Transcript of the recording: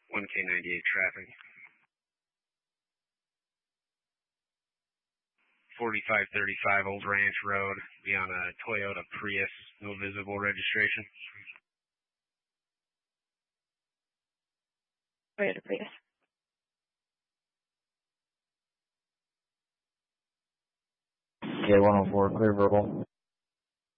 1K98 traffic. 4535 Old Ranch Road. Be on a Toyota Prius, no visible registration. Toyota Prius. K104, clear verbal.